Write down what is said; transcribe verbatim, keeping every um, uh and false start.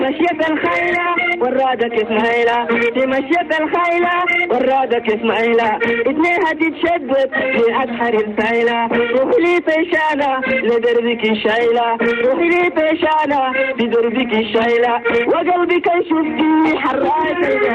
مشيت الخيلة ورادك اسماعيلة، في مشيت الخيلة ورادك اسماعيلة، اتنينها تتشدد لأسحر الفايلة، روحي لي طيشانة لدربك الشايلة، روحي لي طيشانة لدربك الشايلة، وقلبي كان شفتي حراك